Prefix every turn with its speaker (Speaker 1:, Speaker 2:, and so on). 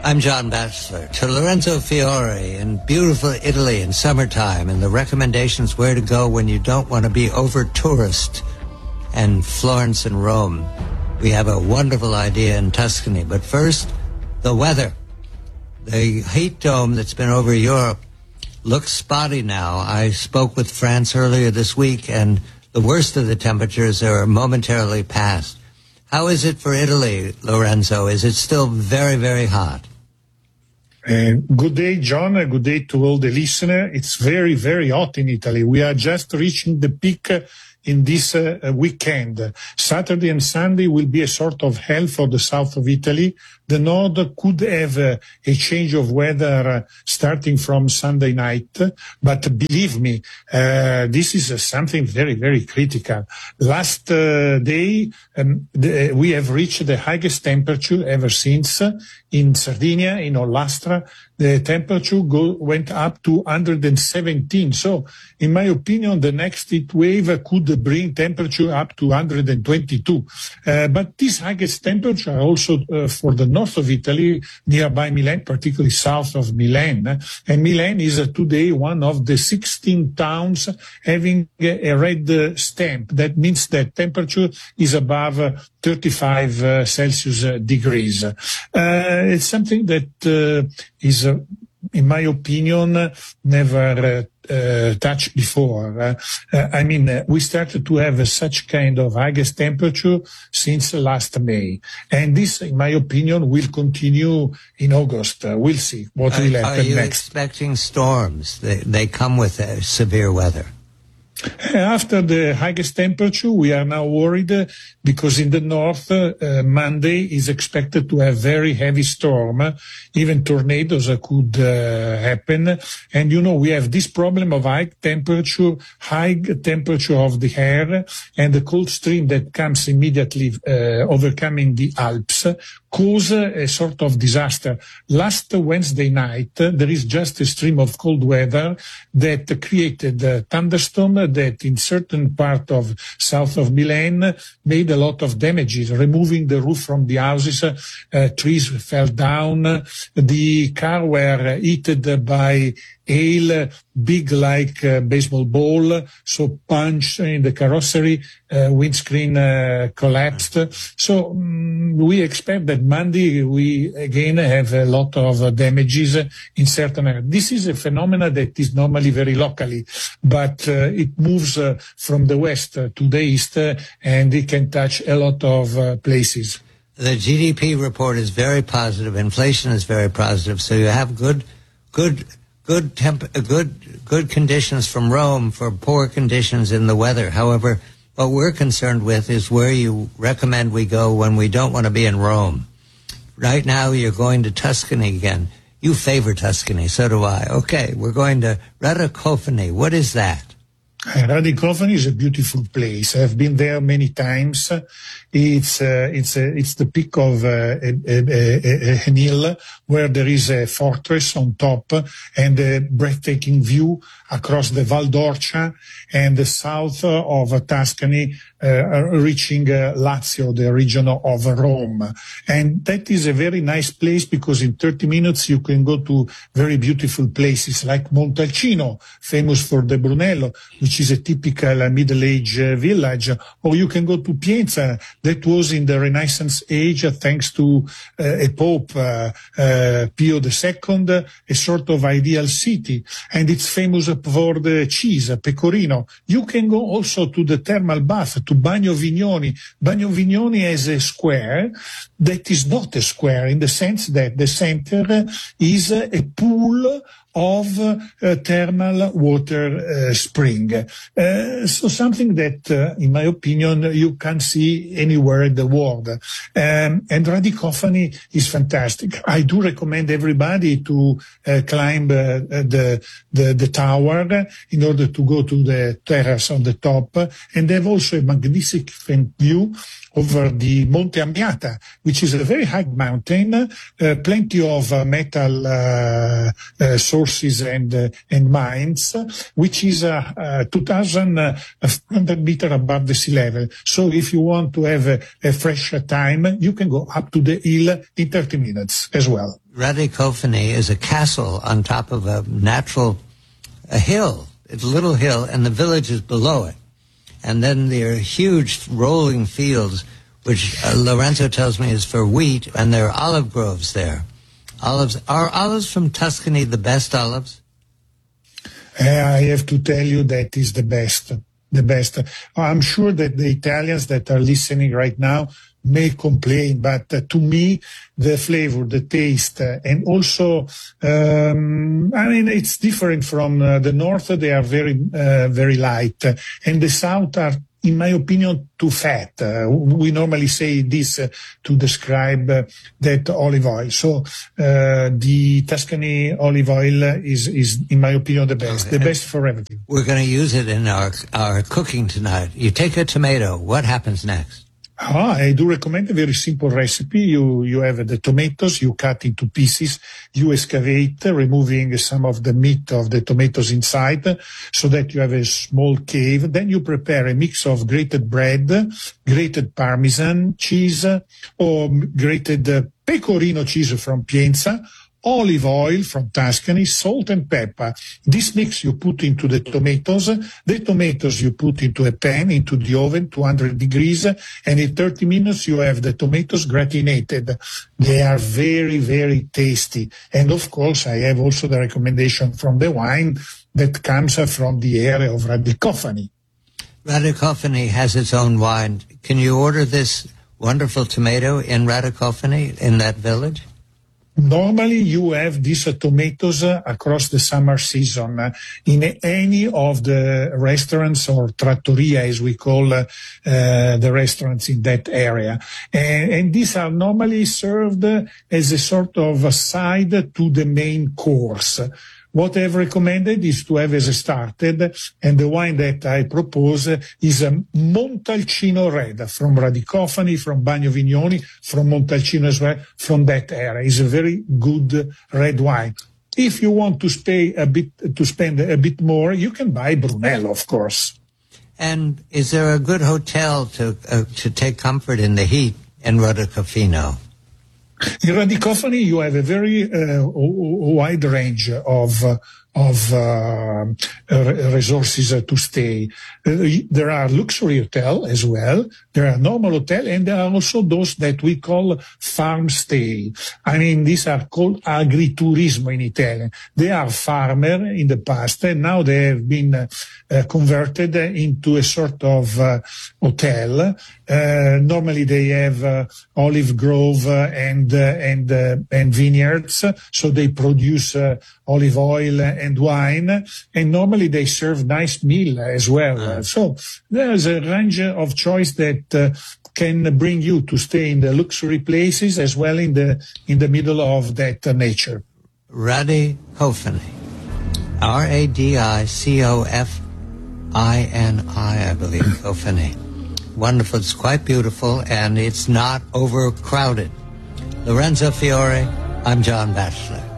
Speaker 1: I'm John Batchelor. To Lorenzo Fiore in beautiful Italy in summertime, and the recommendations where to go when you don't want to be over-tourist, and Florence and Rome. We have a wonderful idea in Tuscany. But first, the weather. The heat dome that's been over Europe looks spotty now. I spoke with France earlier this week, and the worst of the temperatures are momentarily past. How is it for Italy, Lorenzo? Is it still very, very hot?
Speaker 2: Good day, John. Good day to all the listeners. It's very, very hot in Italy. We are just reaching the peak in this weekend. Saturday and Sunday will be a sort of hell for the south of Italy. The north could have a change of weather starting from Sunday night. But believe me, this is something very, very critical. Last day, we have reached the highest temperature ever since in Sardinia, in Ollastra. The temperature went up to 117. So, in my opinion, the next heat wave could bring temperature up to 122. But this highest temperature are also for the north of Italy, nearby Milan, particularly south of Milan. And Milan is today one of the 16 towns having a red stamp. That means that temperature is above 35 Celsius degrees. It's something that is, in my opinion, never touched before. We started to have such kind of highest temperature since last May. And this, in my opinion, will continue in August. We'll see what will happen next.
Speaker 1: Are you expecting storms? They come with severe weather.
Speaker 2: After the highest temperature, we are now worried because in the north, Monday is expected to have very heavy storm. Even tornadoes could happen. And, we have this problem of high temperature of the air, and the cold stream that comes immediately overcoming the Alps cause a sort of disaster. Last Wednesday night, there is just a stream of cold weather that created a thunderstorm that in certain part of south of Milan made a lot of damages, removing the roof from the houses, trees fell down, the car were hit by hail, big like baseball ball, so punch in the carrossery, windscreen collapsed. So we expect that Monday we again have a lot of damages in certain areas. This is a phenomenon that is normally very locally, but it moves from the west to the east, and it can touch a lot of places.
Speaker 1: The GDP report is very positive. Inflation is very positive. So you have good conditions from Rome for poor conditions in the weather. However, what we're concerned with is where you recommend we go when we don't want to be in Rome. Right now, you're going to Tuscany again. You favor Tuscany, so do I. Okay, we're going to Radicofani. What is that?
Speaker 2: Radicofani is a beautiful place. I've been there many times. It's the peak of a hill where there is a fortress on top and a breathtaking view across the Val d'Orcia and the south of Tuscany, reaching Lazio, the region of Rome. And that is a very nice place because in 30 minutes you can go to very beautiful places like Montalcino, famous for the Brunello, which is a typical Middle-Age village, or you can go to Pienza, that was in the Renaissance age, thanks to a Pope, Pio II, a sort of ideal city, and it's famous for the cheese, pecorino. You can go also to the thermal bath, to Bagno Vignoni. Bagno Vignoni has a square that is not a square in the sense that the center is a pool of thermal water spring. So something that, in my opinion, you can't see anywhere in the world. And Radicofani is fantastic. I do recommend everybody to climb the tower in order to go to the terrace on the top. And they have also a magnificent view over the Monte Ammiata, which is a very high mountain, plenty of metal sources resources and mines, which is 2,500 meters above the sea level. So if you want to have a fresh time, you can go up to the hill in 30 minutes as well.
Speaker 1: Radicofani is a castle on top of a hill. It's a little hill, and the village is below it. And then there are huge rolling fields, which Lorenzo tells me is for wheat, and there are olive groves there. Are olives from Tuscany the best olives?
Speaker 2: I have to tell you that is the best. The best. I'm sure that the Italians that are listening right now may complain, but to me, the flavor, the taste, and also, it's different from the north. They are very light, and the south are, in my opinion, too fat. We normally say this to describe that olive oil. So the Tuscany olive oil is, in my opinion, the best. The best for everything.
Speaker 1: We're going to use it in our cooking tonight. You take a tomato. What happens next?
Speaker 2: I do recommend a very simple recipe. You have the tomatoes, you cut into pieces, you excavate, removing some of the meat of the tomatoes inside, so that you have a small cave. Then you prepare a mix of grated bread, grated Parmesan cheese, or grated pecorino cheese from Pienza, olive oil from Tuscany, salt and pepper. This mix you put into the tomatoes. The tomatoes you put into a pan, into the oven, 200 degrees, and in 30 minutes you have the tomatoes gratinated. They are very, very tasty. And of course, I have also the recommendation from the wine that comes from the area of Radicofani.
Speaker 1: Radicofani has its own wine. Can you order this wonderful tomato in Radicofani, in that village?
Speaker 2: Normally, you have these tomatoes across the summer season in any of the restaurants or trattoria, as we call the restaurants in that area. And these are normally served as a sort of side to the main course. What I've recommended is to have as a started, and the wine that I propose is a Montalcino Red from Radicofani, from Bagno Vignoni, from Montalcino as well, from that area. It's a very good red wine. If you want to spend a bit more, you can buy Brunello, of course.
Speaker 1: And is there a good hotel to take comfort in the heat in Radicofino?
Speaker 2: In Radicofani, you have a very wide range of resources to stay. There are luxury hotel as well. There are normal hotel, and there are also those that we call farm stay. I mean, these are called agriturismo in Italian. They are farmer in the past, and now they have been converted into a sort of hotel. Normally they have olive grove and vineyards, so they produce olive oil and wine, and normally they serve nice meal as well. So there's a range of choice that can bring you to stay in the luxury places as well in the middle of that nature.
Speaker 1: Radicofani, Radicofini, I believe, Cofani. Wonderful. It's quite beautiful, and it's not overcrowded. Lorenzo Fiore, I'm John Batchelor.